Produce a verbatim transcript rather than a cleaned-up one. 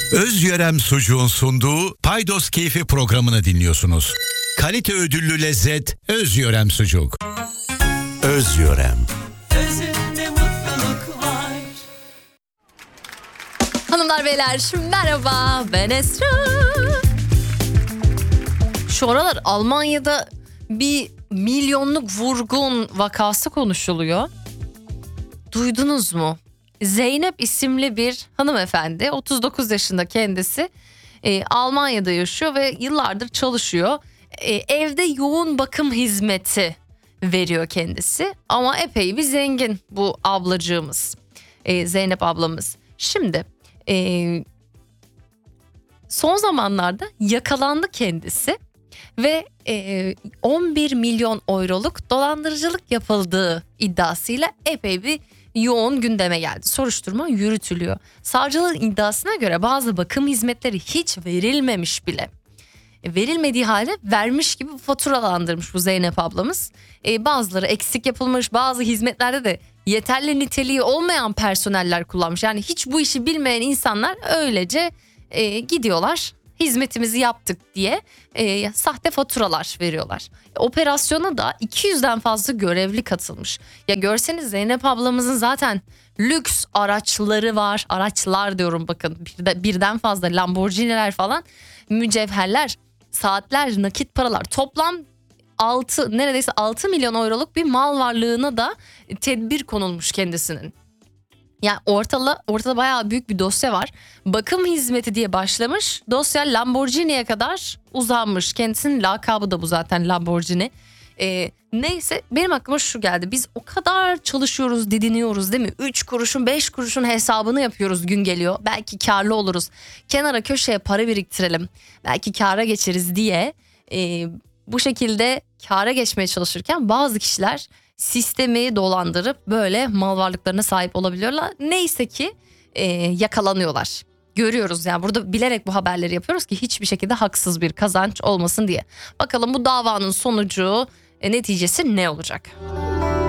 Özyörem Sucuğun sunduğu Paydos Keyfi programını dinliyorsunuz. Kalite ödüllü lezzet Özyörem Sucuk. Özyörem. Özünde mutluluk var. Hanımlar beyler merhaba, ben Esra. Şu aralar Almanya'da bir milyonluk vurgun vakası konuşuluyor. Duydunuz mu? Zeynep isimli bir hanımefendi, otuz dokuz yaşında kendisi, e, Almanya'da yaşıyor ve yıllardır çalışıyor. E, evde yoğun bakım hizmeti veriyor kendisi ama epey bir zengin bu ablacığımız, e, Zeynep ablamız. Şimdi e, son zamanlarda yakalandı kendisi ve e, on bir milyon euroluk dolandırıcılık yapıldığı iddiasıyla epey bir yoğun gündeme geldi. Soruşturma yürütülüyor. Savcılığın iddiasına göre bazı bakım hizmetleri hiç verilmemiş bile. E, verilmediği halde vermiş gibi faturalandırmış bu Zeynep ablamız. E, bazıları eksik yapılmış, bazı hizmetlerde de yeterli niteliği olmayan personeller kullanmış. Yani hiç bu işi bilmeyen insanlar öylece e, gidiyorlar. Hizmetimizi yaptık diye e, sahte faturalar veriyorlar. Operasyona da iki yüzden fazla görevli katılmış. Ya görseniz Zeynep ablamızın zaten lüks araçları var. Araçlar diyorum bakın, birde, birden fazla Lamborghini'ler falan, mücevherler, saatler, nakit paralar, toplam altı neredeyse altı milyon euroluk bir mal varlığına da tedbir konulmuş kendisinin. Yani ortada, ortada bayağı büyük bir dosya var. Bakım hizmeti diye başlamış. Dosya Lamborghini'ye kadar uzanmış. Kendisinin lakabı da bu zaten, Lamborghini. Ee, neyse benim aklıma şu geldi. Biz o kadar çalışıyoruz, didiniyoruz değil mi? üç kuruşun beş kuruşun hesabını yapıyoruz, gün geliyor. Belki karlı oluruz. Kenara köşeye para biriktirelim. Belki kâra geçeriz diye. E, bu şekilde kâra geçmeye çalışırken bazı kişiler sistemi dolandırıp böyle mal varlıklarına sahip olabiliyorlar. Neyse ki e, yakalanıyorlar. Görüyoruz yani, burada bilerek bu haberleri yapıyoruz ki hiçbir şekilde haksız bir kazanç olmasın diye. Bakalım bu davanın sonucu, e, neticesi ne olacak?